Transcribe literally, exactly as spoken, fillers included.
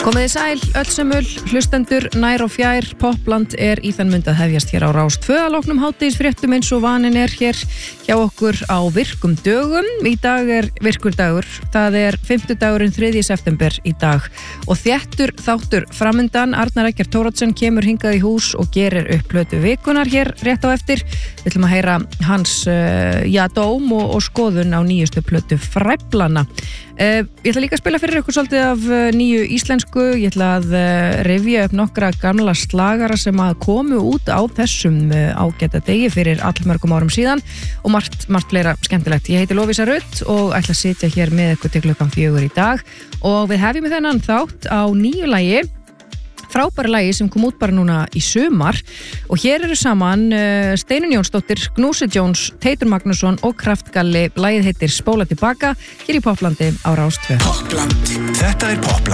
Komiði sæl, öllsömmul, hlustendur, nær og fjær, Popland er í þann mund að hefjast hér á Rás tvö að loknum hádegisfréttum eins og vanin er hér hjá okkur á virkum dögum. Í dag er virkur dagur, það er fimmtudagurinn þriðji september í dag og þéttur þáttur framundan. Arnar Eggert Thoroddsen kemur hingað í hús og gerir upp plötu vikunar hér rétt á eftir. Við ætlum að heyra hans uh, já, dóm og, og skoðun á nýjustu plötu Fræflana. Uh, ég ætla líka að spila fyrir ykkur svolítið af uh, nýju íslensku. Ég ætla að uh, rifja upp nokkra gamla slagara sem að komu út á þessum uh, ágæta degi fyrir allmörgum árum síðan og margt, margt fleira skemmtilegt. Ég heiti Lovísa Rutt og ætla að sitja hér með ykkur til klukkan fjögur í dag og við hefjum með þennan þátt á nýju lagi, frábæra lagi sem kom út bara núna í sumar og hér eru saman uh, Steinunn Jónsdóttir, Gnúsi Jones, Teitur Magnússon og Kraftgalli. Lagið heitir Spóla tilbaka hér í Poplandi á Rás tvö. Popland, þetta er Popland.